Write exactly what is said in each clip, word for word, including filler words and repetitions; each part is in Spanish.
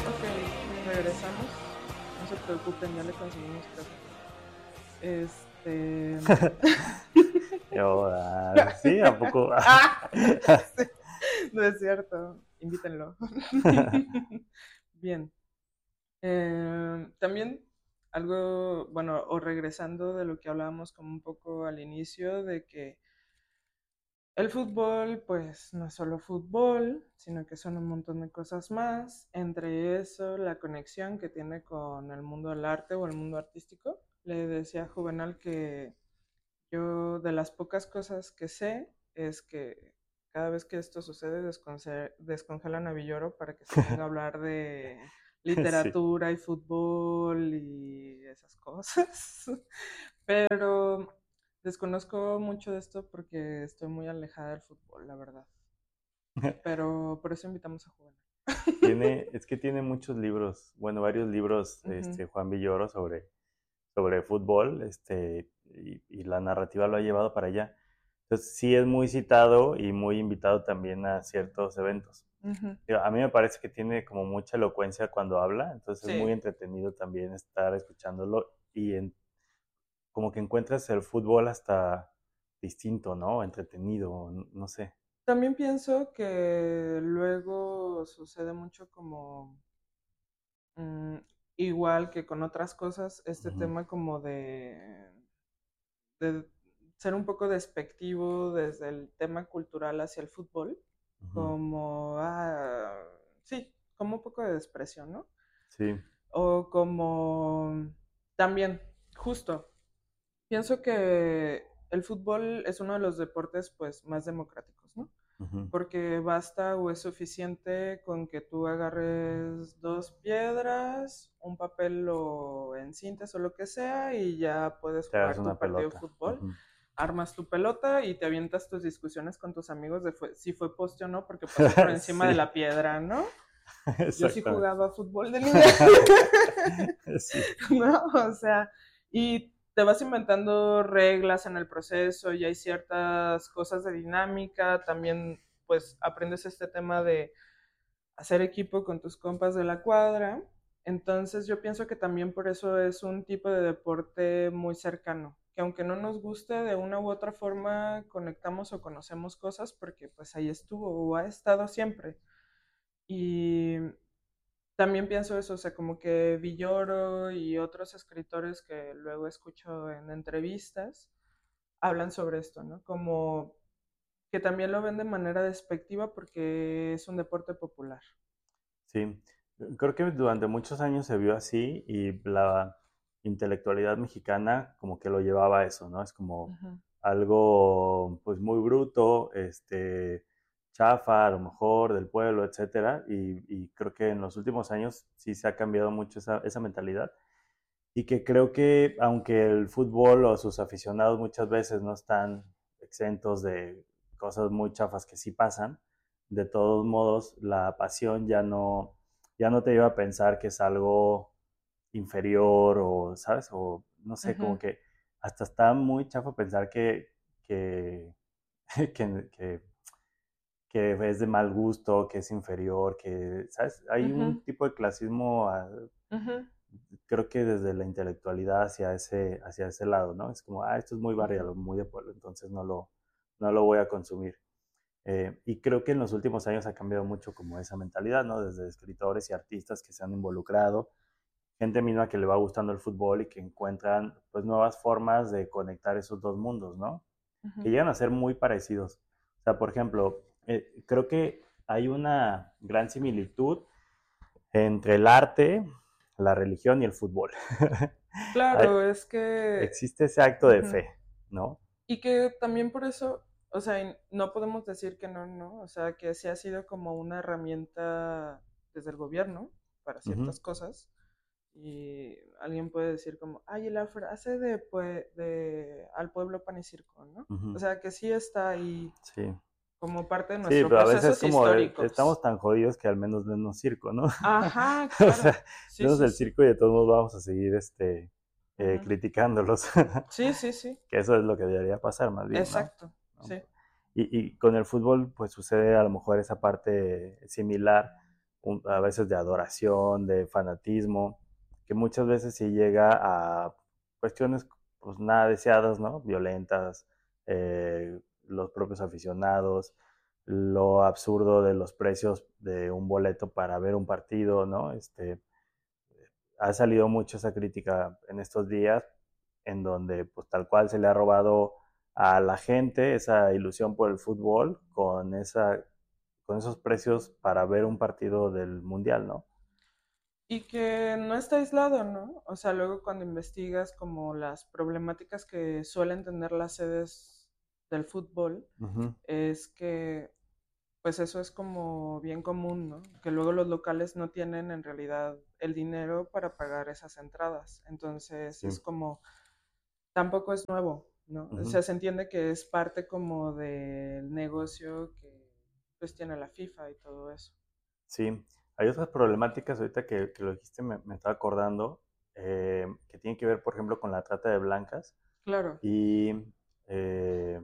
Ok, regresamos. No se preocupen, ya le conseguimos casa. Este. Yo, ah, sí, ¿a poco? Ah, sí, no es cierto. Invítenlo. Bien. Eh, también algo, bueno, o regresando de lo que hablábamos como un poco al inicio, de que el fútbol, pues no es solo fútbol, sino que son un montón de cosas más. Entre eso, la conexión que tiene con el mundo del arte o el mundo artístico. Le decía a Juvenal que yo de las pocas cosas que sé es que cada vez que esto sucede desconce- descongelan a Villoro para que se venga a hablar de Sí. literatura y fútbol y esas cosas. Pero desconozco mucho de esto porque estoy muy alejada del fútbol, la verdad. Pero por eso invitamos a Juvenal. Tiene, es que tiene muchos libros, bueno, varios libros, Ujú. este, Juan Villoro sobre, sobre fútbol, este, y, y la narrativa lo ha llevado para allá. Entonces sí es muy citado y muy invitado también a ciertos eventos. Ujú. Digo, a mí me parece que tiene como mucha elocuencia cuando habla, entonces es muy Sí. entretenido también estar escuchándolo y en, como que encuentras el fútbol hasta distinto, ¿no? Entretenido, no sé. También pienso que luego sucede mucho como mm, igual que con otras cosas, este Ujú, tema como de, de ser un poco despectivo desde el tema cultural hacia el fútbol, ujú. como, ah, sí, como un poco de desprecio, ¿no? Sí. O como también, justo, pienso que el fútbol es uno de los deportes pues más democráticos, ¿no? Ujú. Porque basta o es suficiente con que tú agarres dos piedras, un papel o encintas o lo que sea y ya puedes Te das jugar tu una partido de pelota. fútbol. Ujú. Armas tu pelota y te avientas tus discusiones con tus amigos de fue- si fue poste o no porque pasó por encima de Sí, la piedra, ¿no? Yo sí exactamente. jugaba fútbol de niña. Sí. ¿No? O sea, y te vas inventando reglas en el proceso y hay ciertas cosas de dinámica, también pues aprendes este tema de hacer equipo con tus compas de la cuadra, entonces yo pienso que también por eso es un tipo de deporte muy cercano, que aunque no nos guste, de una u otra forma conectamos o conocemos cosas porque pues ahí estuvo o ha estado siempre. Y también pienso eso, o sea, como que Villoro y otros escritores que luego escucho en entrevistas hablan sobre esto, ¿no? Como que también lo ven de manera despectiva porque es un deporte popular. Sí. Creo que durante muchos años se vio así y la intelectualidad mexicana como que lo llevaba a eso, ¿no? Es como Ujú. algo pues muy bruto, este, chafa a lo mejor del pueblo, etcétera. Y, y creo que en los últimos años sí se ha cambiado mucho esa, esa mentalidad. Y que creo que aunque el fútbol o sus aficionados muchas veces no están exentos de cosas muy chafas que sí pasan, de todos modos la pasión ya no, ya no te lleva a pensar que es algo inferior o, ¿sabes? O no sé, como Ujú. que hasta está muy chafa pensar que, que, que, que, que es de mal gusto, que es inferior, que, ¿sabes? Hay un Ujú. tipo de clasismo ah, Ujú. creo que desde la intelectualidad hacia ese, hacia ese lado, ¿no? Es como, ah, esto es muy Ujú. barrial, muy de pueblo, entonces no lo, no lo voy a consumir. Eh, y creo que en los últimos años ha cambiado mucho como esa mentalidad, ¿no? Desde escritores y artistas que se han involucrado, gente misma que le va gustando el fútbol y que encuentran pues nuevas formas de conectar esos dos mundos, ¿no? Que Ujú. llegan a ser muy parecidos. O sea, por ejemplo, eh, creo que hay una gran similitud entre el arte, la religión y el fútbol. Hay- Claro, es que... existe ese acto de Ujú. fe, ¿no? Y que también por eso, o sea, y no podemos decir que no, no, o sea, que sí ha sido como una herramienta desde el gobierno para Ujú, ciertas cosas. Y alguien puede decir como, ay, la frase de, pue- de al pueblo pan y circo, ¿no? O ujú, sea, que sí está ahí sí. como parte de Sí, nuestros pero a veces procesos como eh, históricos. estamos tan jodidos que al menos denos circo, ¿no? Ajá, O sea, claro. Sí, denos sí, el sí. circo y de todos modos vamos a seguir este, eh, Ujú. criticándolos. Sí, sí, sí. Que eso es lo que debería pasar más bien, ¿no? Exacto. ¿No? Sí. Y, y con el fútbol pues sucede a lo mejor esa parte similar un, a veces de adoración, de fanatismo, que muchas veces sí llega a cuestiones pues nada deseadas, ¿no? Violentas, eh, los propios aficionados, lo absurdo de los precios de un boleto para ver un partido, ¿no? Este, ha salido mucho esa crítica en estos días, en donde pues tal cual se le ha robado a la gente esa ilusión por el fútbol con esa con esos precios para ver un partido del mundial, ¿no? Y que no está aislado, ¿no? O sea, luego cuando investigas como las problemáticas que suelen tener las sedes del fútbol, Uh-huh. es que pues eso es como bien común, ¿no? Que luego los locales no tienen en realidad el dinero para pagar esas entradas. Entonces Sí. es como, tampoco es nuevo, ¿no? O Uh-huh. sea, se entiende que es parte como del negocio que pues tiene la FIFA y todo eso. Sí, hay otras problemáticas ahorita que, que lo dijiste, me, me estaba acordando, eh, que tienen que ver, por ejemplo, con la trata de blancas Claro. y, eh,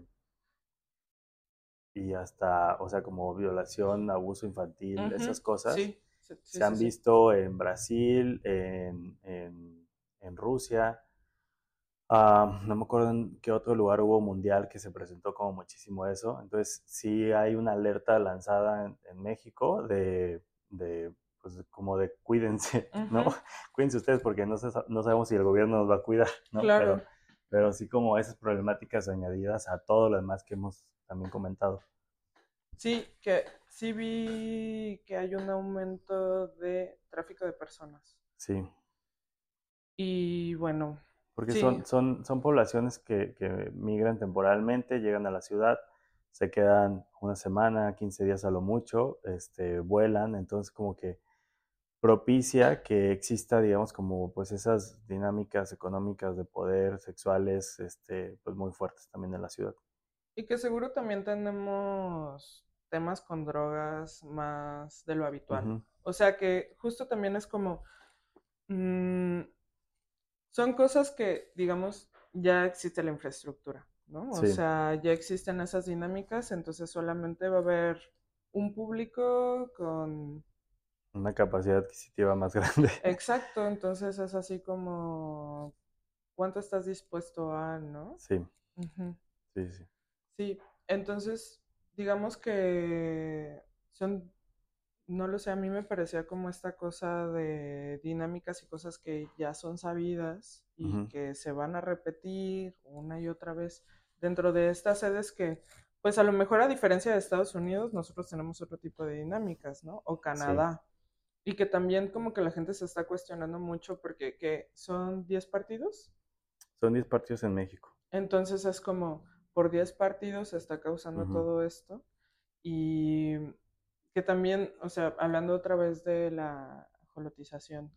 y hasta, o sea, como violación, abuso infantil, Ujú, esas cosas sí, sí, sí, se sí, han sí. visto en Brasil, en, en, en Rusia. Ah, no me acuerdo en qué otro lugar hubo mundial que se presentó como muchísimo eso. Entonces, sí hay una alerta lanzada en, en México de, de, pues, como de cuídense, ¿no? Ujú, Cuídense ustedes porque no, se sa- no sabemos si el gobierno nos va a cuidar, ¿no? Pero, claro. pero sí como esas problemáticas añadidas a todo lo demás que hemos también comentado. Sí, que sí vi que hay un aumento de tráfico de personas. Sí, Y bueno, porque sí, son, son, son poblaciones que, que migran temporalmente, llegan a la ciudad, se quedan una semana, quince días a lo mucho, este, vuelan, entonces como que propicia que exista, digamos, como pues esas dinámicas económicas de poder, sexuales, este, pues muy fuertes también en la ciudad. y que seguro también tenemos temas con drogas más de lo habitual. Ujú. O sea que justo también es como, mm, son cosas que, digamos, ya existe la infraestructura, ¿no? O Sí, sea, ya existen esas dinámicas, entonces solamente va a haber un público con... una capacidad adquisitiva más grande. Exacto, entonces es así como, ¿cuánto estás dispuesto a, no? Sí, Ujú. sí, sí. Sí, entonces, digamos que son, no lo sé, a mí me parecía como esta cosa de dinámicas y cosas que ya son sabidas y Ujú. que se van a repetir una y otra vez dentro de estas sedes que, pues a lo mejor a diferencia de Estados Unidos, nosotros tenemos otro tipo de dinámicas, ¿no? O Sí, Canadá. Y que también como que la gente se está cuestionando mucho porque ¿qué? ¿Son diez partidos? son diez partidos en México. Entonces es como, por diez partidos se está causando Ujú. todo esto. Y que también, o sea, hablando otra vez de la jolotización,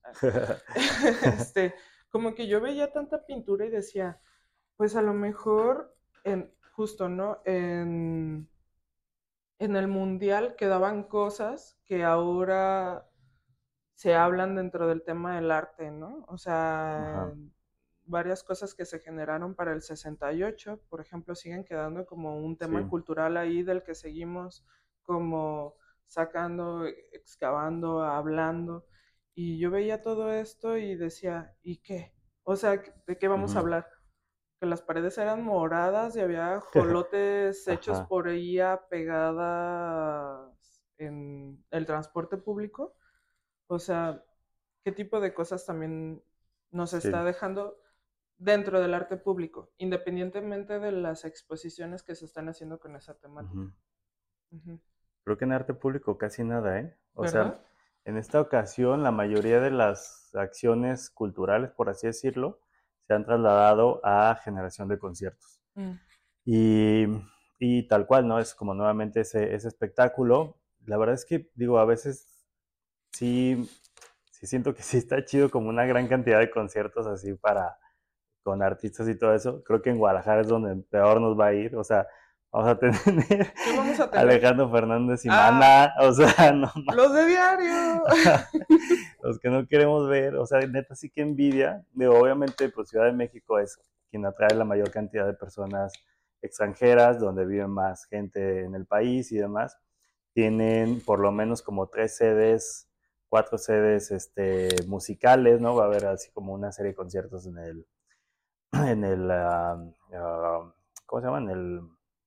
este, como que yo veía tanta pintura y decía, pues a lo mejor, en, justo, ¿no? En, en el mundial quedaban cosas que ahora se hablan dentro del tema del arte, ¿no? O sea, Ajá, varias cosas que se generaron para el sesenta y ocho, por ejemplo, siguen quedando como un tema sí. cultural ahí del que seguimos como sacando, excavando, hablando. Y yo veía todo esto y decía, ¿y qué? O sea, ¿de qué vamos a Ujú. hablar? Que las paredes eran moradas y había jolotes hechos Ajá, por I A pegadas en el transporte público. O sea, ¿qué tipo de cosas también nos sí. está dejando dentro del arte público, independientemente de las exposiciones que se están haciendo con esa temática? Ujú. Ujú. Creo que en arte público casi nada, ¿eh? O sea, ¿Verdad? en esta ocasión la mayoría de las acciones culturales, por así decirlo, se han trasladado a generación de conciertos. Mm. Y, y tal cual, ¿no? Es como nuevamente ese, ese espectáculo. La verdad es que, digo, a veces sí, sí siento que sí está chido como una gran cantidad de conciertos así para, con artistas y todo eso. Creo que en Guadalajara es donde peor nos va a ir. O sea, vamos a tener ¿Qué vamos a tener? Alejandro Fernández y Ah, Maná. O sea, no más. los de diario. Los que no queremos ver. O sea, neta sí que envidia. Digo, obviamente, pues Ciudad de México es quien atrae la mayor cantidad de personas extranjeras, donde vive más gente en el país y demás. Tienen por lo menos como tres sedes cuatro sedes este, musicales, ¿no? Va a haber así como una serie de conciertos en el, en el, uh, uh, ¿cómo se llama? En el,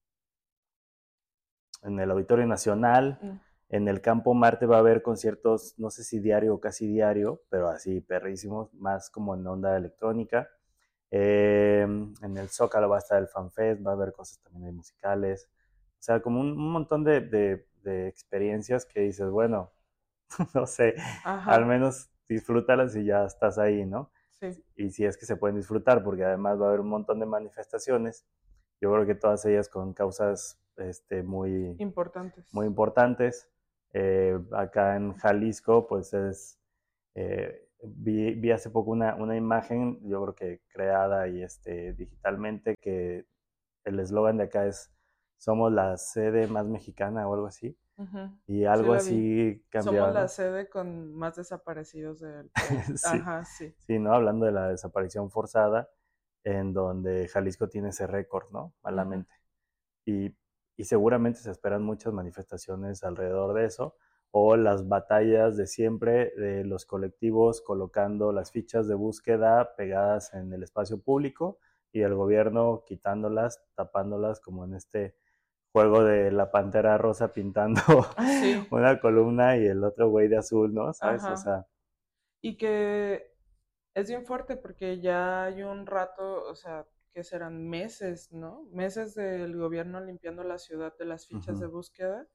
en el Auditorio Nacional. Mm. En el Campo Marte va a haber conciertos, no sé si diario o casi diario, pero así perrísimos, más como en onda electrónica. Eh, en el Zócalo va a estar el FanFest, va a haber cosas también musicales. O sea, como un, un montón de, de, de experiencias que dices, bueno, no sé, Ajá. al menos disfrútalas y ya estás ahí, ¿no? Sí. Y si es que se pueden disfrutar, porque además va a haber un montón de manifestaciones, yo creo que todas ellas con causas este, muy importantes. Muy importantes. Eh, acá en Jalisco, pues es, eh, vi, vi hace poco una, una imagen, yo creo que creada y este, digitalmente, que el eslogan de acá es somos la sede más mexicana o algo así. Uh-huh. Y algo sí así cambiado. Somos la sede con más desaparecidos del país. sí, Ajá, sí. Sí, ¿no? Hablando de la desaparición forzada, en donde Jalisco tiene ese récord, ¿no? Malamente. Uh-huh. Y y seguramente se esperan muchas manifestaciones alrededor de eso, o las batallas de siempre de los colectivos colocando las fichas de búsqueda pegadas en el espacio público y el gobierno quitándolas, tapándolas, como en este juego de la Pantera Rosa pintando sí. una columna y el otro güey de azul, ¿no? ¿Sabes? Ajá. O sea... Y que es bien fuerte porque ya hay un rato, o sea, que serán meses, ¿no? Meses del gobierno limpiando la ciudad de las fichas uh-huh. de búsqueda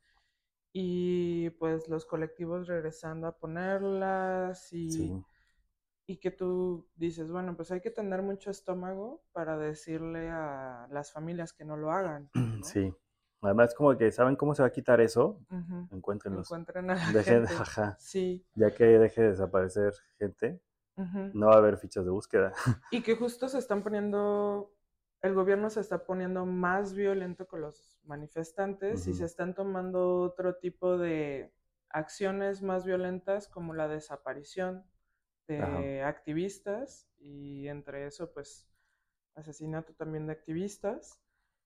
y pues los colectivos regresando a ponerlas y, sí. y que tú dices, bueno, pues hay que tener mucho estómago para decirle a las familias que no lo hagan, ¿no? Sí. Además, como que saben cómo se va a quitar eso, uh-huh. encuéntrenlos. Encuentren a la Dejen, gente. Ajá. Sí. Ya que deje de desaparecer gente, uh-huh. no va a haber fichas de búsqueda. Y que justo se están poniendo, el gobierno se está poniendo más violento con los manifestantes uh-huh. y se están tomando otro tipo de acciones más violentas como la desaparición de Ajá. activistas y entre eso pues asesinato también de activistas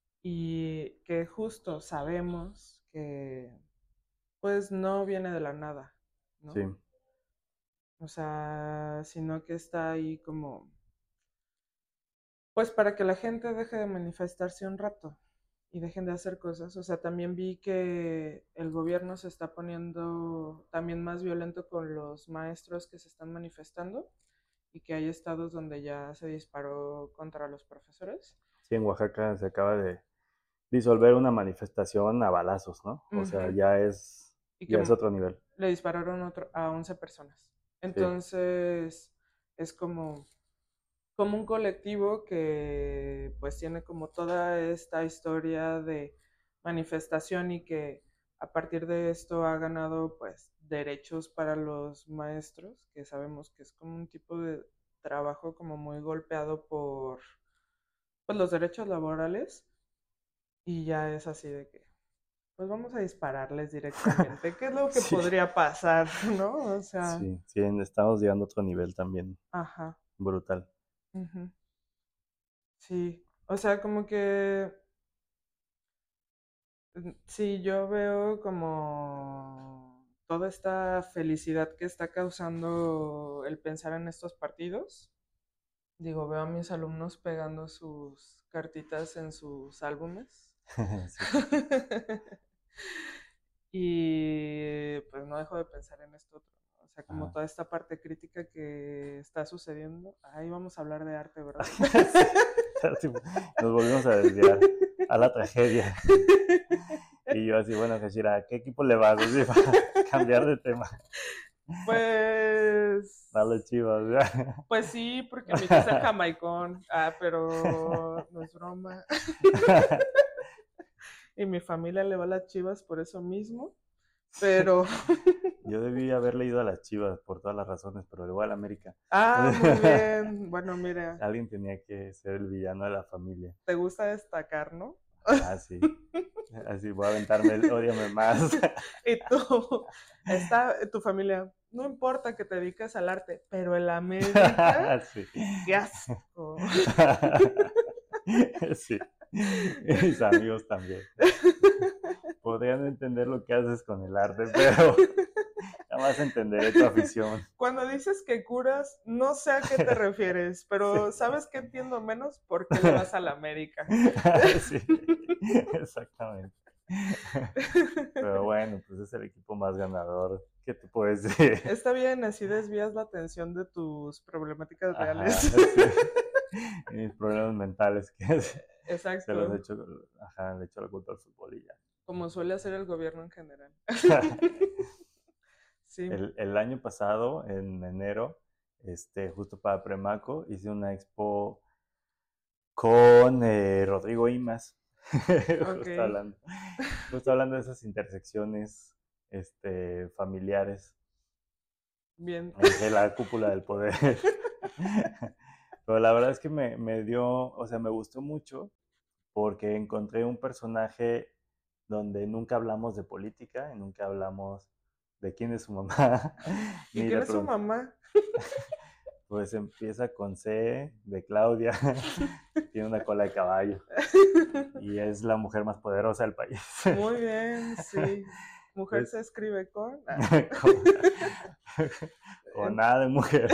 y que justo sabemos que pues no viene de la nada, ¿no? Sí. O sea, sino que está ahí como, pues para que la gente deje de manifestarse un rato y dejen de hacer cosas. O sea, también vi que el gobierno se está poniendo también más violento con los maestros que se están manifestando y que hay estados donde ya se disparó contra los profesores. Sí, en Oaxaca se acaba de disolver una manifestación a balazos, ¿no? O uh-huh. sea, ya es, ya es otro nivel. Le dispararon otro, a once personas. Entonces, sí. es como, como un colectivo que pues tiene como toda esta historia de manifestación y que a partir de esto ha ganado pues derechos para los maestros, que sabemos que es como un tipo de trabajo como muy golpeado por pues, los derechos laborales y ya es así de que pues vamos a dispararles directamente. ¿Qué es lo que sí. podría pasar, no? O sea... Sí, sí, estamos llegando a otro nivel también. Ajá. Brutal. Uh-huh. Sí, o sea, como que... Sí, yo veo como toda esta felicidad que está causando el pensar en estos partidos. Digo, veo a mis alumnos pegando sus cartitas en sus álbumes. Y pues no dejo de pensar en esto otro, ¿no? O sea, como Ajá. toda esta parte crítica que está sucediendo. Ahí vamos a hablar de arte, ¿verdad? Nos volvimos a desviar a la tragedia. Y yo así, bueno, Hashira, ¿a qué equipo le vas? Así, para cambiar de tema. Pues... Dale, Chivas, ¿verdad? Pues sí, porque me hice jamaicón. Ah, pero no es broma. Y mi familia le va a las Chivas por eso mismo, pero... Yo debí haber leído a las Chivas por todas las razones, pero le voy a la América. Ah, muy bien. Bueno, mira. Alguien tenía que ser el villano de la familia. Te gusta destacar, ¿no? Ah, sí. Así voy a aventarme el ódiame más. Y tú, está tu familia, no importa que te dediques al arte, pero el América, sí. ¡Qué asco! Sí. Mis amigos también. Podrían entender lo que haces con el arte, pero Jamás entenderé tu afición. Cuando dices que curas, no sé a qué te refieres, pero Sí. ¿sabes qué entiendo menos? ¿Por qué le vas a la América? Sí, exactamente. Pero bueno, pues es el equipo más ganador. ¿Qué te puedo decir? Está bien, así desvías la atención de tus problemáticas reales. Ajá, sí. Y mis problemas mentales que se los he Exacto, hecho, ajá, le he hecho la culpa al fútbol y ya. como suele hacer el gobierno en general. Sí, El, el año pasado, en enero, este, justo para Premaco, hice una expo con eh, Rodrigo Imas, ok, justo hablando, justo hablando de esas intersecciones este, familiares bien. entre la cúpula del poder. Pero la verdad es que me, me dio, o sea, me gustó mucho porque encontré un personaje donde nunca hablamos de política, y nunca hablamos de quién es su mamá, ¿Y ni quién le es su pregunté. mamá? Pues empieza con C de Claudia, tiene una cola de caballo y es la mujer más poderosa del país. Muy bien, sí. Mujer se Entonces, escribe con. Ah. con, con En- nada de mujer.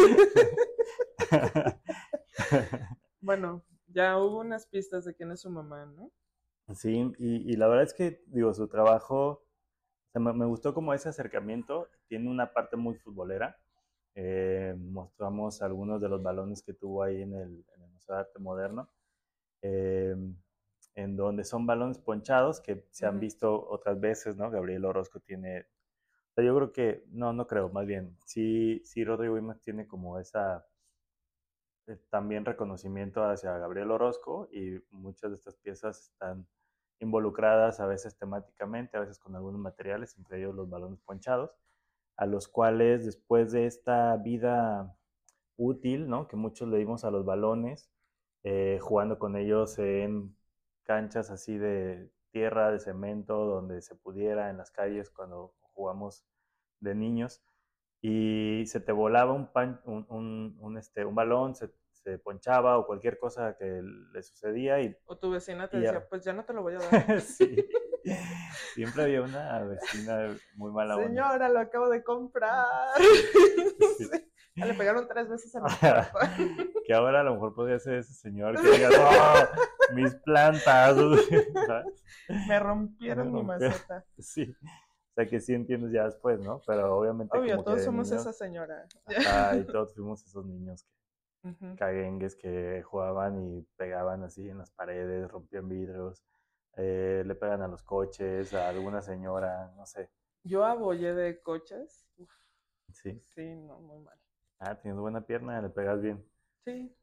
Bueno, ya hubo unas pistas de quién es su mamá, ¿no? Sí, y, y la verdad es que, digo, su trabajo, o sea, me, me gustó como ese acercamiento, tiene una parte muy futbolera. Eh, mostramos algunos de los balones que tuvo ahí en el, en el Museo de Arte Moderno, eh, en donde son balones ponchados que se han Ujú. visto otras veces, ¿no? Gabriel Orozco tiene, o sea, yo creo que, no, no creo, más bien, sí, sí Rodrigo Imas tiene como esa, eh, también reconocimiento hacia Gabriel Orozco y muchas de estas piezas están involucradas a veces temáticamente, a veces con algunos materiales, entre ellos los balones ponchados, a los cuales después de esta vida útil, ¿no? Que muchos le dimos a los balones, eh, jugando con ellos en canchas así de tierra, de cemento, donde se pudiera, en las calles cuando jugamos de niños, y se te volaba un, pan, un, un, un, este, un balón, se, se, ponchaba o cualquier cosa que le sucedía y, O tu vecina te y decía, ya. pues ya no te lo voy a dar. Sí, siempre había una vecina muy mala onda. Señora, lo acabo de comprar. Sí, sí. Sí. Ya le pegaron tres veces en el cuerpo. Que ahora a lo mejor podría ser ese señor que diga, no, mis plantas, ¿sabes? Me Me rompieron mi rompió. maceta. Sí, o sea que sí entiendes ya después, ¿no? Pero obviamente Obvio, como que todos de somos esa niños, señora. ajá, y todos fuimos esos niños que Ujú. caguengues que jugaban y pegaban así en las paredes, rompían vidrios, eh, le pegan a los coches, a alguna señora, no sé. Yo abollé de coches. Uf, Sí. sí, no, muy mal. Ah, tienes buena pierna, le pegas bien. Sí.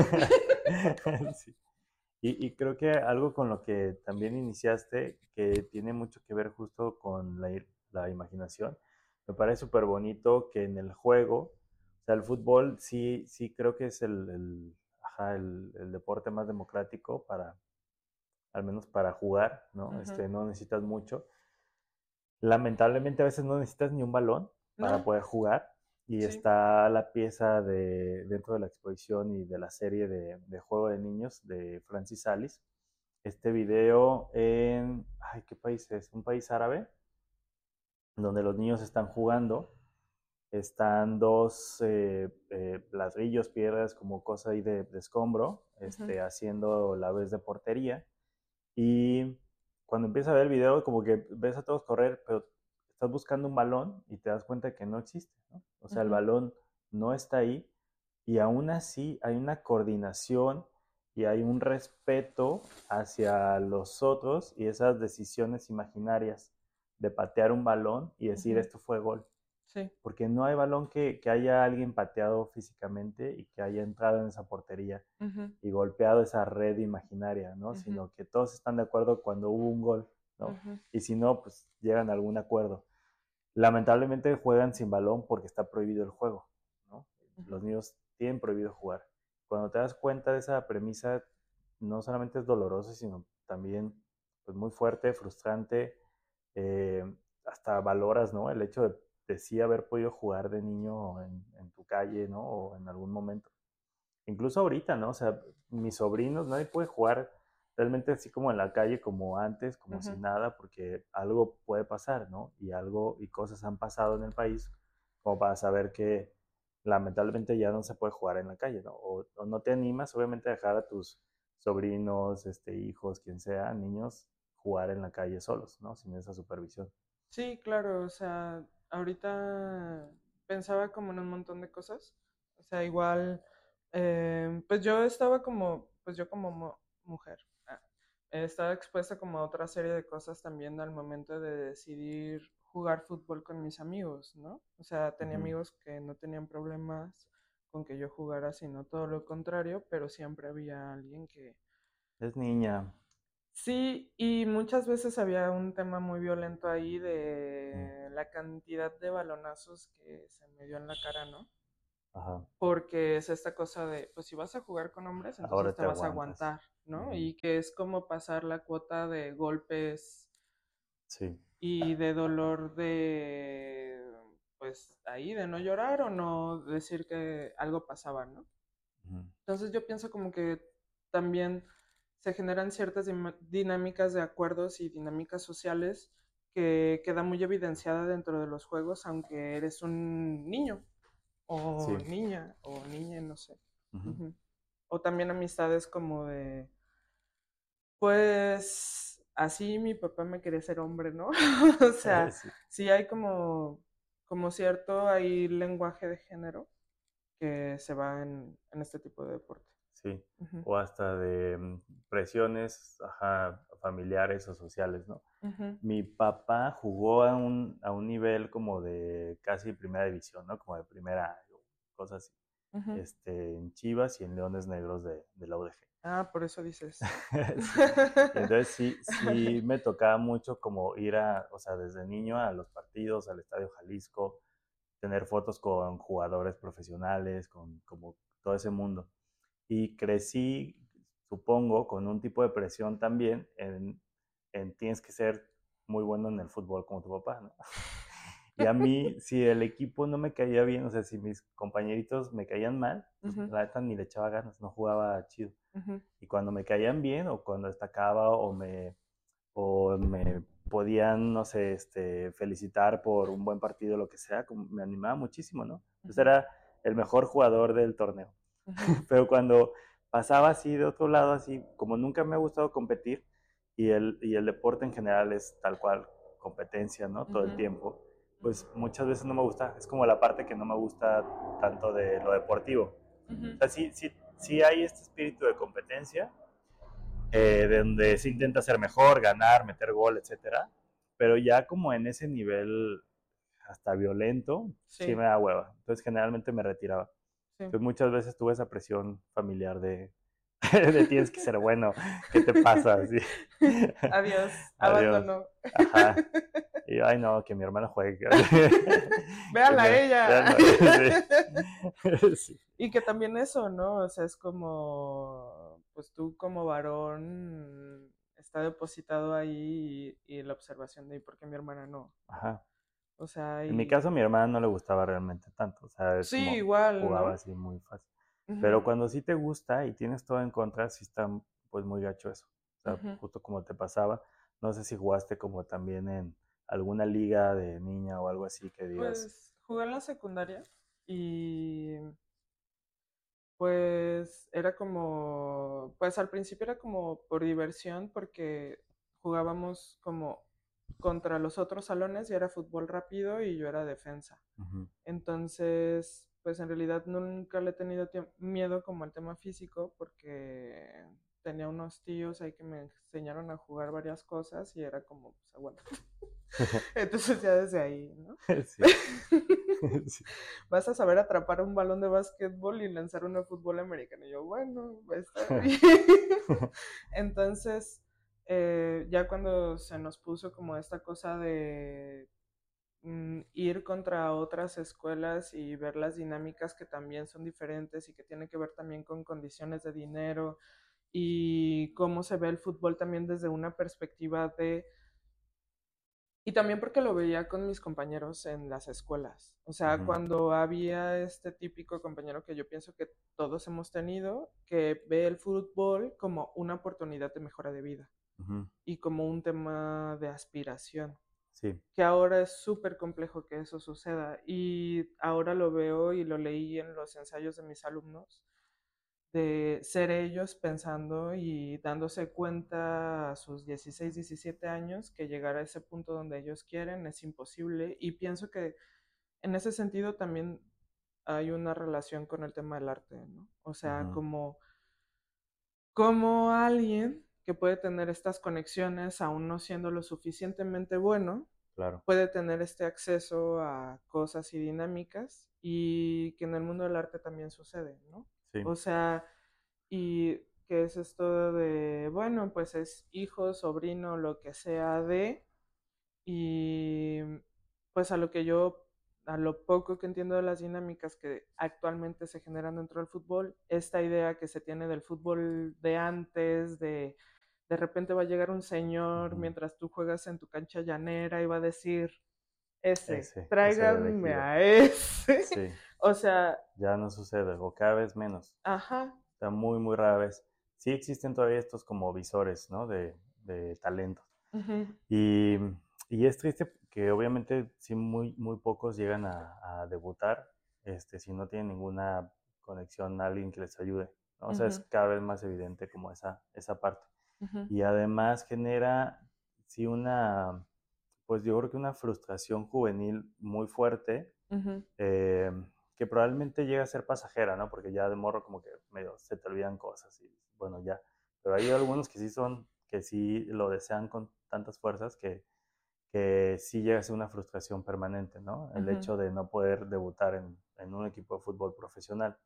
Sí. Y, y creo que algo con lo que también iniciaste, que tiene mucho que ver justo con la, la imaginación, me parece súper bonito que en el juego, o sea, el fútbol sí, sí creo que es el, el, ajá, el, el deporte más democrático para, al menos para jugar, ¿no? Ujú. Este, no necesitas mucho. Lamentablemente a veces no necesitas ni un balón para No, poder jugar y sí. está la pieza de, dentro de la exposición y de la serie de, de Juego de Niños de Francis Alice. Este video en, ay, ¿qué país es? Un país árabe, donde los niños están jugando, están dos eh, eh, ladrillos, piedras, como cosa ahí de, de escombro, Ujú. este, haciendo la vez de portería. Y cuando empiezas a ver el video, como que ves a todos correr, pero estás buscando un balón y te das cuenta que no existe, ¿no? O sea, el Ujú. balón no está ahí y aún así hay una coordinación y hay un respeto hacia los otros y esas decisiones imaginarias de patear un balón y decir Ujú. esto fue gol. Sí. Porque no hay balón que, que haya alguien pateado físicamente y que haya entrado en esa portería Ujú. y golpeado esa red imaginaria, ¿no? Ujú. Sino que todos están de acuerdo cuando hubo un gol, ¿no? Ujú. Y si no, pues llegan a algún acuerdo. Lamentablemente juegan sin balón porque está prohibido el juego, ¿no? Ujú. Los niños tienen prohibido jugar. Cuando te das cuenta de esa premisa, no solamente es doloroso, sino también pues, muy fuerte, frustrante, eh, hasta valoras, ¿no? El hecho de, de sí haber podido jugar de niño en, en tu calle, ¿no? O en algún momento. Incluso ahorita, ¿no? O sea, mis sobrinos, nadie puede jugar realmente así como en la calle, como antes, como si Ujú. nada, porque algo puede pasar, ¿no? Y algo y cosas han pasado en el país como para saber que lamentablemente ya no se puede jugar en la calle, ¿no? O, o no te animas, obviamente, a dejar a tus sobrinos, este, hijos, quien sea, niños, jugar en la calle solos, ¿no? Sin esa supervisión. Sí, claro, o sea, ahorita pensaba como en un montón de cosas. O sea, igual, eh, pues yo estaba como, pues yo como mu- mujer, ah, eh, estaba expuesta como a otra serie de cosas también al momento de decidir jugar fútbol con mis amigos, ¿no? O sea, tenía Ujú. amigos que no tenían problemas con que yo jugara, sino todo lo contrario, pero siempre había alguien que Es niña. sí, y muchas veces había un tema muy violento ahí Mm. de la cantidad de balonazos que se me dio en la cara, ¿no? Ajá. Porque es esta cosa de, pues si vas a jugar con hombres, entonces Ahora te te vas a aguantas. aguantar, ¿no? Ujú. Y que es como pasar la cuota de golpes Sí. y de dolor de, pues ahí, de no llorar o no decir que algo pasaba, ¿no? Ujú. Entonces yo pienso como que también se generan ciertas dim- dinámicas de acuerdos y dinámicas sociales que queda muy evidenciada dentro de los juegos, aunque eres un niño o Sí. niña o niña, no sé. Ujú. Ujú. O también amistades como de, pues así mi papá me quería ser hombre, ¿no? O sea, Sí. sí hay como, como cierto ahí lenguaje de género que se va en, en este tipo de deporte. Sí, Ujú, o hasta de mm, presiones, ajá, familiares o sociales, ¿no? ujú. Mi papá jugó a un, a un nivel como de casi primera división, ¿no? Como de primera, cosas así, Ujú. este, en Chivas y en Leones Negros de, de la U D G. Ah, por eso dices. Sí, y entonces sí, sí me tocaba mucho como ir a, o sea, desde niño a los partidos, al Estadio Jalisco, tener fotos con jugadores profesionales, con como todo ese mundo. Y crecí, supongo, con un tipo de presión también en, en tienes que ser muy bueno en el fútbol como tu papá, ¿no? Y a mí, si el equipo no me caía bien, o sea, si mis compañeritos me caían mal, pues Ujú, la neta ni le echaba ganas, no jugaba chido. ujú, Y cuando me caían bien o cuando destacaba o me, o me podían, no sé, este, felicitar por un buen partido, lo que sea, como me animaba muchísimo, ¿no? Entonces ujú, era el mejor jugador del torneo. ujú, Pero cuando pasaba así de otro lado, así, como nunca me ha gustado competir y el, y el deporte en general es tal cual competencia, ¿no? Todo el ujú, tiempo, ujú, pues muchas veces no me gusta, es como la parte que no me gusta tanto de lo deportivo. ujú, O sea, sí, sí, sí hay este espíritu de competencia, eh, de donde se intenta ser mejor, ganar, meter gol, etcétera, pero ya como en ese nivel hasta violento, sí sí, me da hueva. Entonces generalmente me retiraba. sí. Entonces muchas veces tuve esa presión familiar de, de tienes que ser bueno, ¿qué te pasa? Así. Adiós, Adiós. abandonó. Ajá. Y yo, ay no, que mi hermano juegue. Que Véanla a me, ella. vean, sí. Sí. Y que también eso, ¿no? O sea, es como, pues tú como varón está depositado ahí y, y la observación de, ¿y por qué mi hermana no? Ajá. O sea, En mi caso, a y mi hermana no le gustaba realmente tanto, o sea, es sí, como igual, jugaba ¿no? así muy fácil. Ujú, Pero cuando sí te gusta y tienes todo en contra, sí está pues muy gacho eso. O sea, ujú. justo como te pasaba, no sé si jugaste como también en alguna liga de niña o algo así que digas, Pues jugué en la secundaria y pues era como, pues al principio era como por diversión porque jugábamos como contra los otros salones y era fútbol rápido y yo era defensa. ujú, Entonces, pues en realidad nunca le he tenido tiemp- miedo como al tema físico porque tenía unos tíos ahí que me enseñaron a jugar varias cosas y era como, pues aguanta. Entonces ya desde ahí, ¿no? sí, sí, Vas a saber atrapar un balón de básquetbol y lanzar uno de fútbol americano. Y yo, bueno, va a estar bien. Entonces, eh, ya cuando se nos puso como esta cosa de mm, ir contra otras escuelas y ver las dinámicas que también son diferentes y que tienen que ver también con condiciones de dinero y cómo se ve el fútbol también desde una perspectiva de Y también porque lo veía con mis compañeros en las escuelas. O sea, Ujú, cuando había este típico compañero que yo pienso que todos hemos tenido, que ve el fútbol como una oportunidad de mejora de vida ujú, y como un tema de aspiración, sí, que ahora es súper complejo que eso suceda. Y ahora lo veo y lo leí en los ensayos de mis alumnos, de ser ellos pensando y dándose cuenta a sus dieciséis diecisiete años que llegar a ese punto donde ellos quieren es imposible. Y pienso que en ese sentido también hay una relación con el tema del arte, ¿no? O sea, ujú, como, como alguien que puede tener estas conexiones aún no siendo lo suficientemente bueno, claro, puede tener este acceso a cosas y dinámicas y que en el mundo del arte también sucede, ¿no? sí, O sea, y que es esto de, bueno, pues es hijo, sobrino, lo que sea de, y pues a lo que yo, a lo poco que entiendo de las dinámicas que actualmente se generan dentro del fútbol, esta idea que se tiene del fútbol de antes, de de repente va a llegar un señor ujú, mientras tú juegas en tu cancha llanera y va a decir, ese, ese, ese el tráiganme elegido, a ese. sí, O sea, ya no sucede, o cada vez menos, ajá. o sea, muy, muy rara vez. Sí existen todavía estos como visores, ¿no? De, de talentos. Ujú, Y, y es triste que obviamente sí muy, muy pocos llegan a, a debutar este, si no tienen ninguna conexión, alguien que les ayude, ¿no? O sea, es ujú, cada vez más evidente como esa, esa parte. ujú, Y además genera, sí, una, pues yo creo que una frustración juvenil muy fuerte, ujú, eh, que probablemente llega a ser pasajera, ¿no? Porque ya de morro como que medio se te olvidan cosas y bueno, ya. Pero hay algunos que sí son, que sí lo desean con tantas fuerzas que, que sí llega a ser una frustración permanente, ¿no? El ujú, hecho de no poder debutar en, en un equipo de fútbol profesional.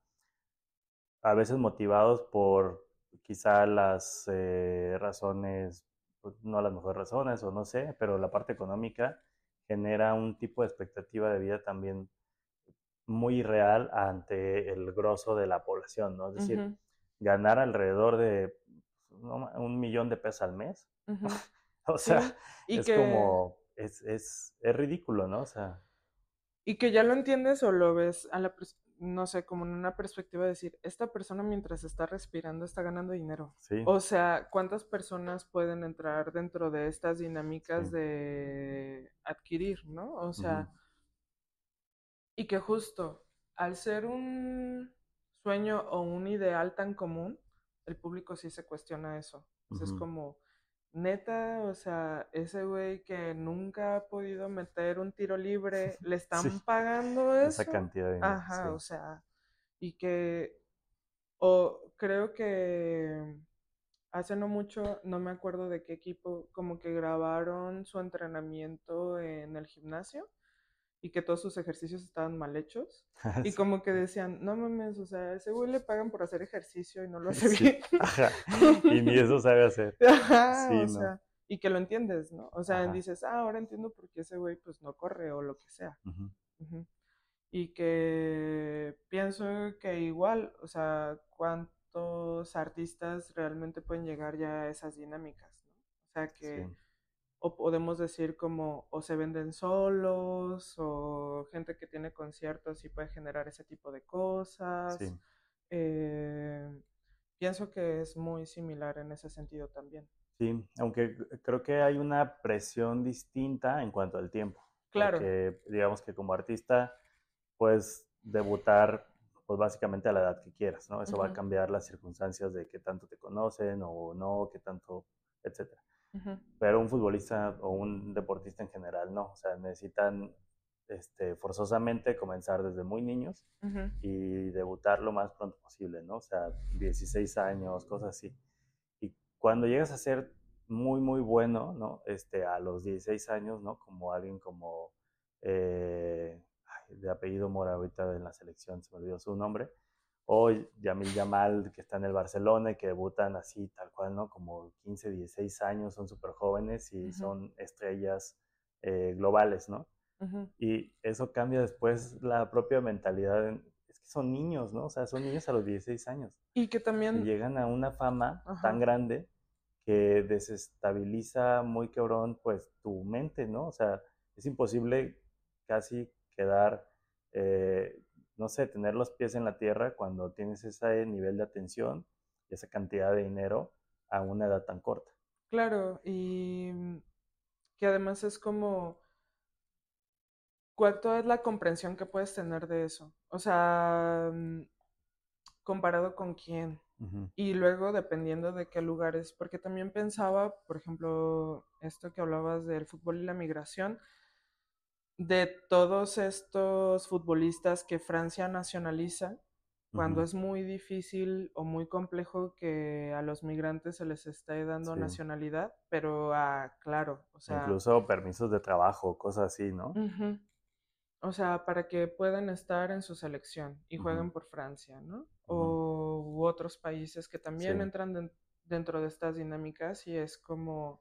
A veces motivados por quizá las eh, razones, pues, no las mejores razones o no sé, pero la parte económica genera un tipo de expectativa de vida también muy real ante el grosso de la población, ¿no? Es decir, ujú, ganar alrededor de no, un millón de pesos al mes. ujú. O sea, Sí, y es que, como, es, es, es ridículo, ¿no? O sea, y que ya lo entiendes o lo ves a la, pers- no sé, como en una perspectiva de decir, esta persona mientras está respirando está ganando dinero. sí, O sea, ¿cuántas personas pueden entrar dentro de estas dinámicas sí. de adquirir, ¿no? O Ujú, sea, y que justo al ser un sueño o un ideal tan común, el público sí se cuestiona eso. O sea, es ujú. como, neta, o sea, ese güey que nunca ha podido meter un tiro libre, ¿le Sí, están pagando esa eso? cantidad de dinero, Ajá, o sí. sea, y que, o creo que hace no mucho, no me acuerdo de qué equipo, como que grabaron su entrenamiento en el gimnasio y que todos sus ejercicios estaban mal hechos. Y Sí, como que decían, no mames, o sea, ese güey le pagan por hacer ejercicio y no lo hace sí, bien. ajá. Y ni eso sabe hacer. Ajá, Sí, o no. sea, y que lo entiendes, ¿no? O sea, Ajá. dices, ah, ahora entiendo por qué ese güey pues no corre o lo que sea. Ujú. Ujú. Y que pienso que igual, o sea, cuántos artistas realmente pueden llegar ya a esas dinámicas, ¿no? O sea, Sí, que o podemos decir como o se venden solos o gente que tiene conciertos y puede generar ese tipo de cosas. sí. Eh, pienso que es muy similar en ese sentido también. Sí, aunque creo que hay una presión distinta en cuanto al tiempo, Claro. porque digamos que como artista puedes debutar pues básicamente a la edad que quieras, ¿no? Eso va a Ujú, cambiar las circunstancias de qué tanto te conocen o no, qué tanto, etcétera. ujú, Pero un futbolista o un deportista en general no, o sea, necesitan este, forzosamente comenzar desde muy niños ujú, y debutar lo más pronto posible, ¿no? O sea, dieciséis años, cosas así. Y cuando llegas a ser muy, muy bueno, ¿no? Este, a los dieciséis años, ¿no? Como alguien como, eh, ay, de apellido Mora, ahorita en la selección, se me olvidó su nombre, o Yamil Yamal, que está en el Barcelona y que debutan así, tal cual, ¿no? Como quince, dieciséis años, son súper jóvenes y ujú, son estrellas eh, globales, ¿no? ujú. Y eso cambia después la propia mentalidad. En- es que son niños, ¿no? O sea, son niños a los dieciséis años Y que y también, llegan a una fama tan ajá, grande que desestabiliza muy cabrón, pues, tu mente, ¿no? O sea, es imposible casi quedar, eh, no sé, tener los pies en la tierra cuando tienes ese nivel de atención y esa cantidad de dinero a una edad tan corta. Claro, y mm, que además es como, ¿cuánto es la comprensión que puedes tener de eso? O sea, mm, comparado con quién. Ujú, Y luego dependiendo de qué lugares, porque también pensaba, por ejemplo, esto que hablabas del fútbol y la migración, de todos estos futbolistas que Francia nacionaliza, cuando ujú, es muy difícil o muy complejo que a los migrantes se les esté dando sí. nacionalidad, pero ah, claro, o sea, Incluso permisos de trabajo, cosas así, ¿no? ujú, o sea, para que puedan estar en su selección y Ujú, jueguen por Francia, ¿no? ujú, O u otros países que sí. también entran den- dentro de estas dinámicas y es como,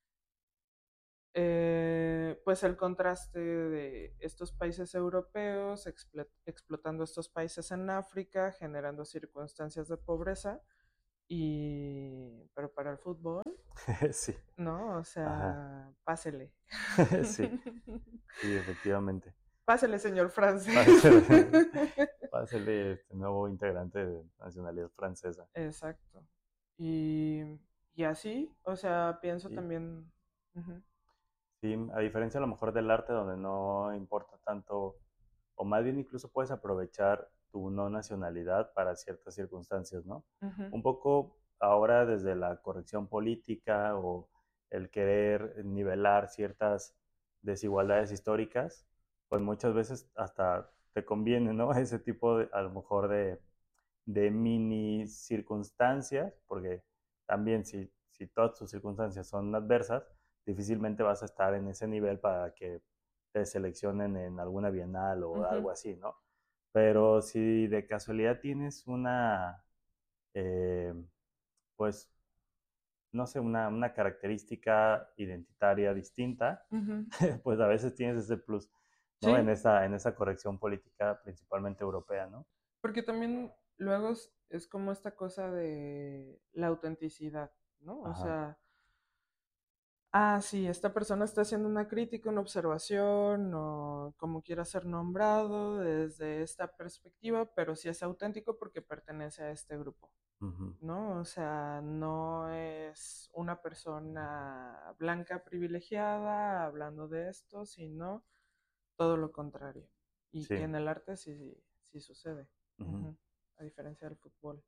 eh, pues el contraste de estos países europeos explo- explotando estos países en África, generando circunstancias de pobreza y, pero para el fútbol, Sí, ¿no? O ajá. sea, pásele. Sí, sí, efectivamente. Pásele, señor francés. Pásele, pásele este nuevo integrante de nacionalidad francesa. Exacto. Y, y así, o sea, pienso Sí, también, ujú, sí, a diferencia a lo mejor del arte donde no importa tanto, o más bien incluso puedes aprovechar tu no nacionalidad para ciertas circunstancias, ¿no? ujú, Un poco ahora desde la corrección política o el querer nivelar ciertas desigualdades históricas, pues muchas veces hasta te conviene, ¿no? Ese tipo de, a lo mejor de, de mini circunstancias, porque también si, si todas tus circunstancias son adversas, difícilmente vas a estar en ese nivel para que te seleccionen en alguna bienal o ujú, algo así, ¿no? Pero si de casualidad tienes una, eh, pues, no sé, una, una característica identitaria distinta, ujú. pues a veces tienes ese plus, ¿no? En Sí, esa, en esa corrección política principalmente europea, ¿no? porque también luego es, es como esta cosa de la autenticidad, ¿no? O Ajá. sea, ah, sí, esta persona está haciendo una crítica, una observación, o como quiera ser nombrado desde esta perspectiva, pero sí es auténtico porque pertenece a este grupo. Ujú. ¿No? O sea, no es una persona blanca privilegiada hablando de esto, sino todo lo contrario. Y que Sí. en el arte sí, sí sucede, Ujú. ujú, a diferencia del fútbol.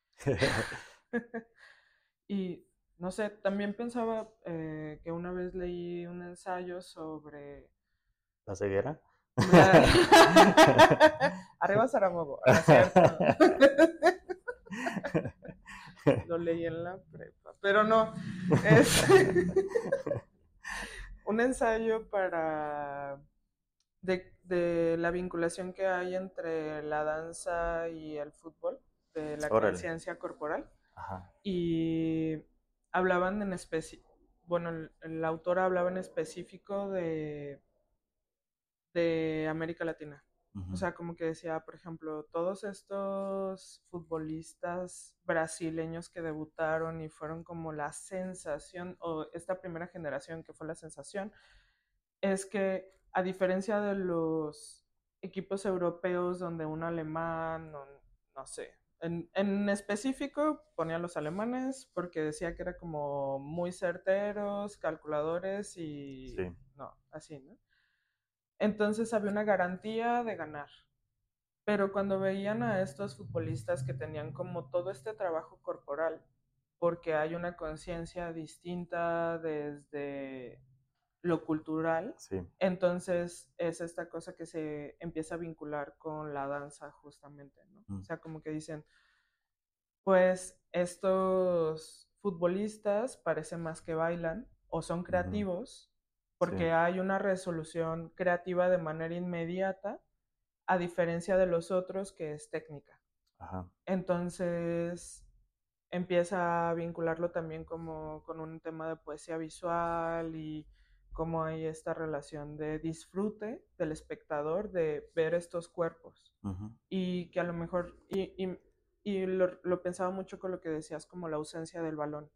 Y no sé, también pensaba eh, que una vez leí un ensayo sobre ¿La ceguera? la... Arriba Zaramogo, no es cierto. Lo leí en la prepa, pero no, es un ensayo para de, de la vinculación que hay entre la danza y el fútbol, de la Órale. conciencia corporal, Ajá. y hablaban en especie, bueno, el, el autor hablaba en específico de, de América Latina. O Ujú. sea, como que decía, por ejemplo, todos estos futbolistas brasileños que debutaron y fueron como la sensación, o esta primera generación que fue la sensación, es que a diferencia de los equipos europeos donde un alemán, o no sé, en, en específico ponía a los alemanes porque decía que era como muy certeros, calculadores y Sí. no, así, ¿no? Entonces había una garantía de ganar. Pero cuando veían a estos futbolistas que tenían como todo este trabajo corporal, porque hay una conciencia distinta desde lo cultural, Sí. entonces es esta cosa que se empieza a vincular con la danza justamente, ¿no? O Mm. sea, como que dicen, pues estos futbolistas parecen más que bailan o son Ujú. creativos Sí. porque hay una resolución creativa de manera inmediata, a diferencia de los otros que es técnica. Ajá. Entonces empieza a vincularlo también como con un tema de poesía visual y cómo hay esta relación de disfrute del espectador de ver estos cuerpos Ujú. y que a lo mejor, y, y, y lo, lo, pensaba mucho con lo que decías como la ausencia del balón,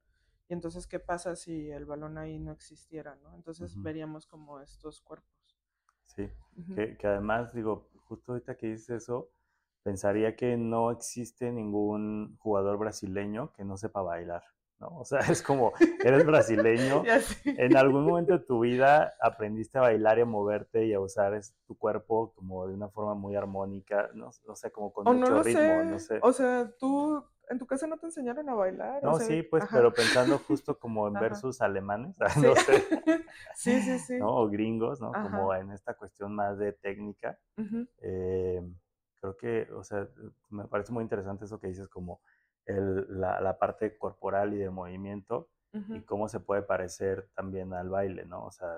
Y entonces, ¿qué pasa si el balón ahí no existiera, ¿no? Entonces Ujú. veríamos como estos cuerpos. Sí, Ujú. que, que además, digo, justo ahorita que dices eso, pensaría que no existe ningún jugador brasileño que no sepa bailar, ¿no? O sea, es como, eres brasileño, Y así. en algún momento de tu vida aprendiste a bailar y a moverte y a usar es- tu cuerpo como de una forma muy armónica, no, o sea, como con O no mucho lo ritmo, no sé. sé. O sea, tú en tu casa no te enseñaron a bailar. O No, sea, sí, pues, ajá. pero pensando justo como en Ajá. versus alemanes, Sí. no sé, Sí, sí, sí. ¿no? O gringos, ¿no? Como Ajá. en esta cuestión más de técnica. Ujú, Eh, Creo que, o sea, me parece muy interesante eso que dices, como el, la, la parte corporal y de movimiento y ujú, cómo se puede parecer también al baile, ¿no? O sea,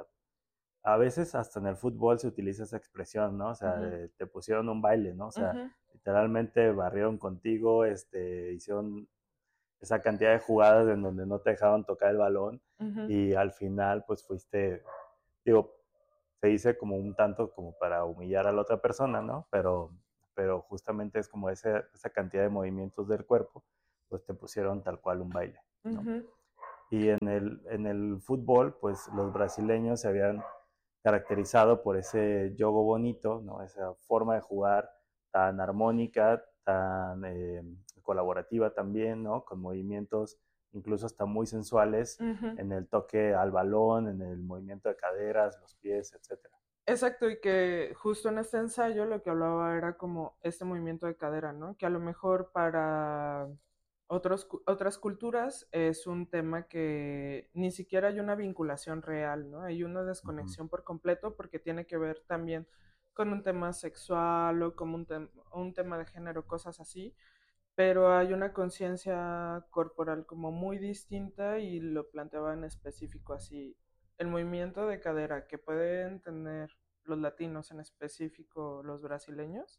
a veces hasta en el fútbol se utiliza esa expresión, ¿no? O sea, ujú, de, te pusieron un baile, ¿no? O sea, ujú, literalmente barrieron contigo, este, hicieron esa cantidad de jugadas en donde no te dejaban tocar el balón ujú, y al final pues fuiste, digo, se dice como un tanto como para humillar a la otra persona, ¿no? Pero, pero justamente es como ese, esa cantidad de movimientos del cuerpo, pues te pusieron tal cual un baile, ¿no? ujú, Y en el, en el fútbol, pues los brasileños se habían caracterizado por ese juego bonito, ¿no? Esa forma de jugar tan armónica, tan eh, colaborativa también, ¿no? Con movimientos incluso hasta muy sensuales ujú. en el toque al balón, en el movimiento de caderas, los pies, etcétera. Exacto, y que justo en este ensayo lo que hablaba era como este movimiento de cadera, ¿no? Que a lo mejor para otros, cu- otras culturas es un tema que ni siquiera hay una vinculación real, ¿no? Hay una Ujú, desconexión por completo porque tiene que ver también con un tema sexual o como un, tem- un tema de género, cosas así, pero hay una conciencia corporal como muy distinta y lo planteaba en específico así. El movimiento de cadera que pueden tener los latinos, en específico los brasileños,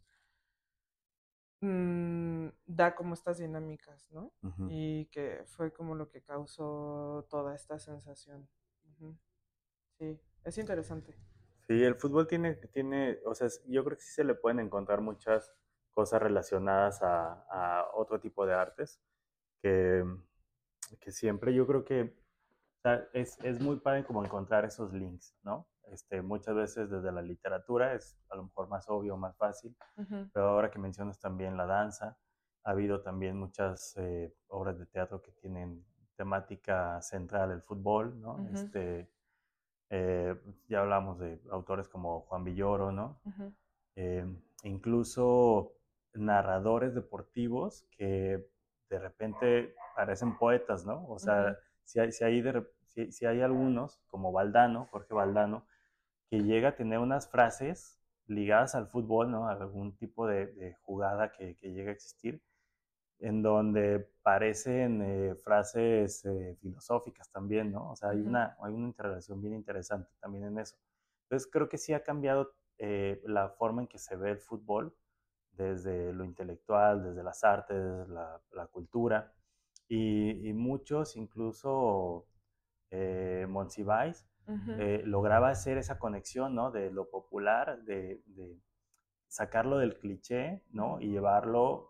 mm, da como estas dinámicas, ¿no? ujú. Y que fue como lo que causó toda esta sensación. Ujú. Sí, es interesante. Sí, el fútbol tiene, tiene, o sea, yo creo que sí se le pueden encontrar muchas cosas relacionadas a, a otro tipo de artes, que, que siempre yo creo que o sea, es, es muy padre como encontrar esos links, ¿no? Este, muchas veces desde la literatura es a lo mejor más obvio, más fácil, Ujú, pero ahora que mencionas también la danza, ha habido también muchas eh, obras de teatro que tienen temática central el fútbol, ¿no? ujú, Este, eh, ya hablamos de autores como Juan Villoro, ¿no? ujú, Eh, Incluso narradores deportivos que de repente parecen poetas, ¿no? O sea, ujú, si hay, si hay, de, si, si hay algunos, como Valdano, Jorge Valdano, que llega a tener unas frases ligadas al fútbol, ¿no? A algún tipo de, de jugada que, que llega a existir, en donde parecen eh, frases eh, filosóficas también, ¿no? O sea, hay ujú, una, hay una interrelación bien interesante también en eso. Entonces, creo que sí ha cambiado eh, la forma en que se ve el fútbol, desde lo intelectual, desde las artes, desde la, la cultura, y, y, muchos, incluso eh, Monsiváis, ujú, eh, lograba hacer esa conexión, ¿no? De lo popular, de, de sacarlo del cliché, ¿no? ujú, Y llevarlo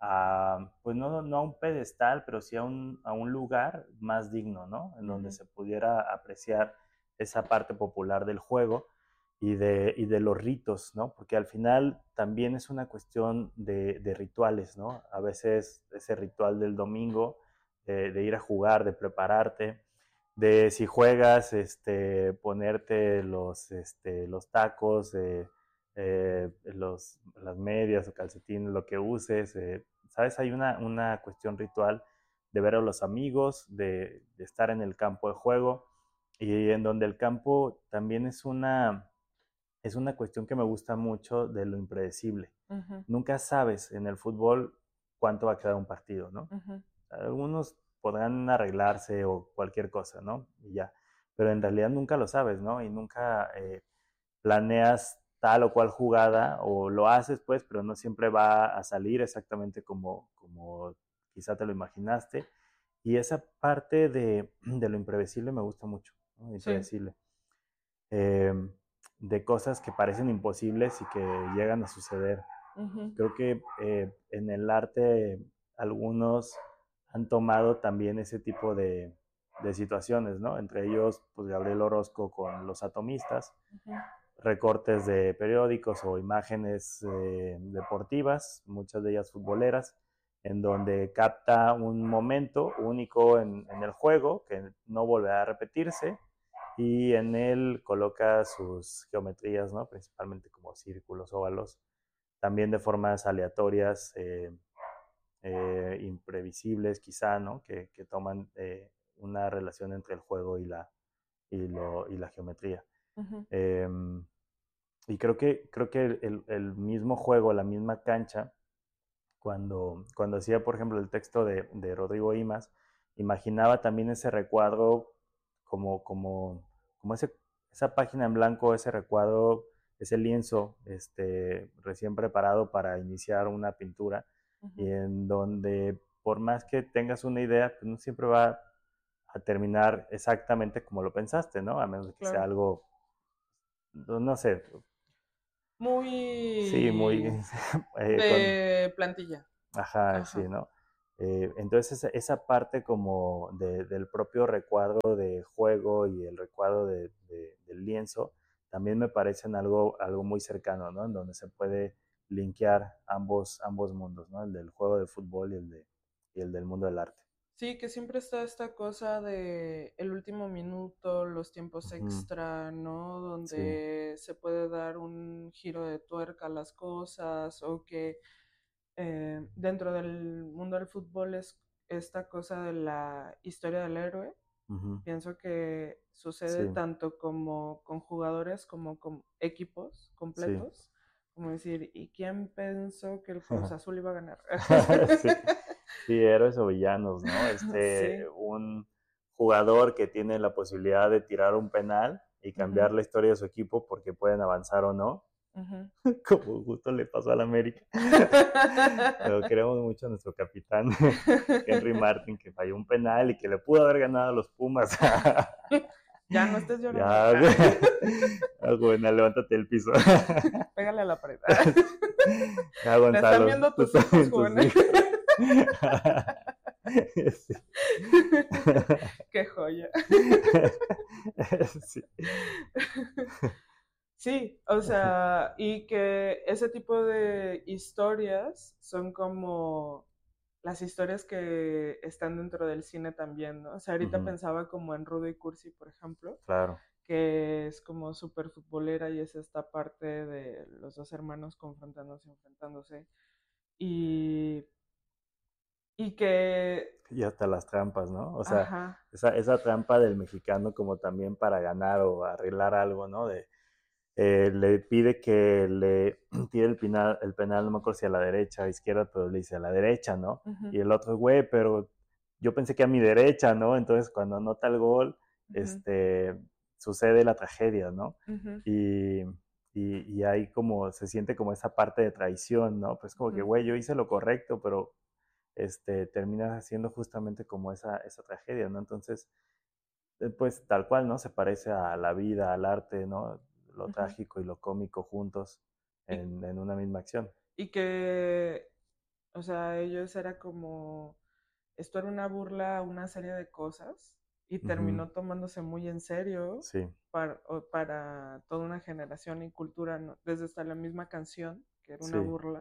a, pues no, no a un pedestal, pero sí a un, a un lugar más digno, ¿no? En donde ujú. se pudiera apreciar esa parte popular del juego y de, y de los ritos, ¿no? Porque al final también es una cuestión de, de rituales, ¿no? A veces ese ritual del domingo, de, de ir a jugar, de prepararte, de si juegas, este, ponerte los, este, los tacos, eh, eh, los, las medias o calcetines, lo que uses, eh, ¿sabes? Hay una, una cuestión ritual de ver a los amigos, de, de estar en el campo de juego y en donde el campo también es una, es una cuestión que me gusta mucho de lo impredecible. Ujú, Nunca sabes en el fútbol cuánto va a quedar un partido, ¿no? ujú, Algunos podrán arreglarse o cualquier cosa, ¿no? Y ya. Pero en realidad nunca lo sabes, ¿no? Y nunca eh, planeas tal o cual jugada o lo haces, pues, pero no siempre va a salir exactamente como, como quizá te lo imaginaste. Y esa parte de, de lo imprevisible me gusta mucho, ¿no? sí. Impredecible. Eh, de cosas que parecen imposibles y que llegan a suceder. Ujú, Creo que eh, en el arte algunos han tomado también ese tipo de, de situaciones, ¿no? Entre ellos, pues Gabriel Orozco con los atomistas, Ujú. recortes de periódicos o imágenes eh, deportivas, muchas de ellas futboleras, en donde capta un momento único en, en el juego que no volverá a repetirse y en él coloca sus geometrías, ¿no? Principalmente como círculos, óvalos, también de formas aleatorias, eh, eh, imprevisibles quizá, ¿no? Que, que toman eh, una relación entre el juego y la, y lo, y la geometría. Ujú. Eh, y creo que, creo que el, el, mismo juego, la misma cancha, cuando, cuando hacía, por ejemplo, el texto de, de Rodrigo Imas, imaginaba también ese recuadro como, como, como ese, esa página en blanco, ese recuadro, ese lienzo este, recién preparado para iniciar una pintura, Ujú. y en donde por más que tengas una idea, pues no siempre va a terminar exactamente como lo pensaste, ¿no? A menos que sea Claro. algo, no sé, sí, muy Muy eh, con, de plantilla. ajá, sí, Ajá. ¿no? Eh, entonces esa, esa parte como de, del propio recuadro de juego y el recuadro de, de, del lienzo también me parecen algo, algo muy cercano, ¿no? En donde se puede linkear ambos, ambos mundos, ¿no? El del juego de fútbol y el, de, y el del mundo del arte. Sí, que siempre está esta cosa de el último minuto, los tiempos Ujú, extra, ¿no? sí, Donde se puede dar un giro de tuerca a las cosas o que eh, dentro del mundo del fútbol es esta cosa de la historia del héroe. ujú, Pienso que sucede sí, tanto como con jugadores como con equipos sí. completos, como decir, ¿y quién pensó que el Cruz Azul iba a ganar? Sí, sí, héroes o villanos, ¿no? Este, Sí. un jugador que tiene la posibilidad de tirar un penal y Ujú, cambiar la historia de su equipo porque pueden avanzar o no, ujú. como justo le pasó al América. Pero queremos mucho a nuestro capitán, Henry Martin, que falló un penal y que le pudo haber ganado a los Pumas. Ya no estés llorando. Ya, Ah. ah, bueno, levántate del piso. Pégale a la pared. Ya, Te están Gonzalo, viendo tú tus hijos, también tus jóvenes. hijos. Sí. Qué joya. Sí. Sí, o sea, y que ese tipo de historias son como las historias que están dentro del cine también, ¿no? O sea, ahorita Ujú, pensaba como en Rudo y Cursi, por ejemplo, claro. que es como súper futbolera y es esta parte de los dos hermanos confrontándose, enfrentándose. Y, y que, Y hasta las trampas, ¿no? O sea, ajá, esa, esa trampa del mexicano como también para ganar o arreglar algo, ¿no? De, eh, le pide que le tire el penal, el penal, no me acuerdo si a la derecha o a izquierda, pero le dice a la derecha, ¿no? ujú, Y el otro, güey, pero yo pensé que a mi derecha, ¿no? Entonces cuando anota el gol, ujú, este, sucede la tragedia, ¿no? ujú, Y, y, y ahí como se siente como esa parte de traición, ¿no? Pues como que, ujú, güey, yo hice lo correcto, pero este, terminas haciendo justamente como esa, esa tragedia, ¿no? Entonces, eh, pues tal cual, ¿no? Se parece a la vida, al arte, ¿no? Lo ujú. trágico y lo cómico juntos Y, en, en una misma acción. y que, o sea, ellos era como, esto era una burla a una serie de cosas y Ujú, terminó tomándose muy en serio sí, para, para toda una generación y cultura, ¿no? Desde hasta la misma canción, que era una sí. burla,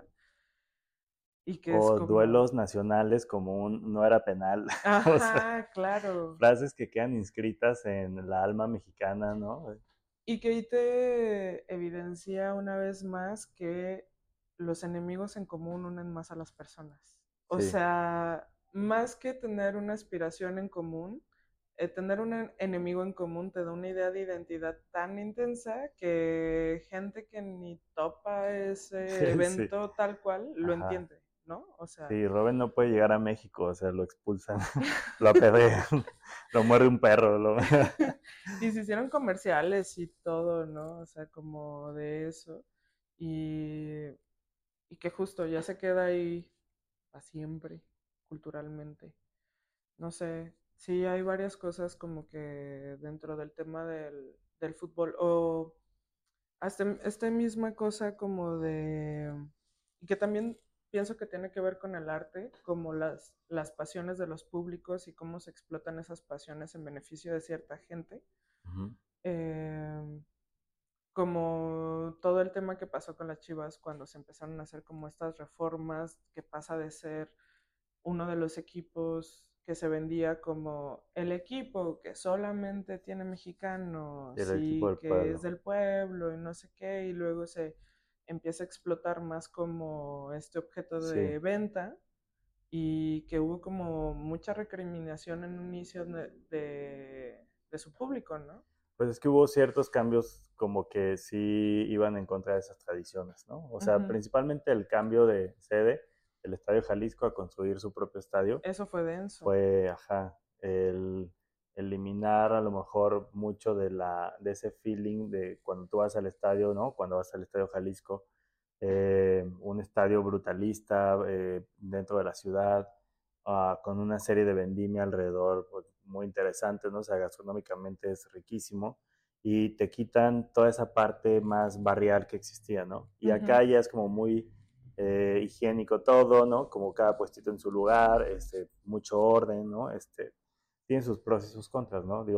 y que es O como, duelos nacionales como un no era penal. O sea, ajá, claro. frases que quedan inscritas en la alma mexicana, ¿no? Y que ahí te evidencia una vez más que los enemigos en común unen más a las personas. O Sí, sea, más que tener una aspiración en común, eh, tener un en- enemigo en común te da una idea de identidad tan intensa que gente que ni topa ese sí, evento tal cual lo ajá. entiende, ¿no? O sea, Sí, Robin no puede llegar a México, o sea, lo expulsan, lo apedrean, lo muerde un perro. Lo... y se hicieron comerciales y todo, ¿no? O sea, como de eso. Y y que justo ya se queda ahí para siempre, culturalmente. No sé, sí hay varias cosas como que dentro del tema del, del fútbol, o hasta esta misma cosa como de, y que también pienso que tiene que ver con el arte, como las, las pasiones de los públicos y cómo se explotan esas pasiones en beneficio de cierta gente. Ujú. Eh, como todo el tema que pasó con las Chivas cuando se empezaron a hacer como estas reformas, que pasa de ser uno de los equipos que se vendía como el equipo que solamente tiene mexicanos El equipo y del que es pueblo. del pueblo y no sé qué, y luego se empieza a explotar más como este objeto Sí. de venta y que hubo como mucha recriminación en un inicio de, de, de su público, ¿no? Pues es que hubo ciertos cambios como que sí iban en contra de esas tradiciones, ¿no? O sea, Ujú. principalmente el cambio de sede del Estadio Jalisco a construir su propio estadio Eso fue denso. fue, ajá, el eliminar a lo mejor mucho de, la, de ese feeling de cuando tú vas al estadio, ¿no? Cuando vas al Estadio Jalisco, eh, un estadio brutalista eh, dentro de la ciudad, uh, con una serie de vendimia alrededor pues, muy interesantes, ¿no? O sea, gastronómicamente es riquísimo y te quitan toda esa parte más barrial que existía, ¿no? Y Ujú. acá ya es como muy eh, higiénico todo, ¿no? Como cada puestito en su lugar, este, mucho orden, ¿no? Este, tiene sus pros y sus contras, ¿no? Digo,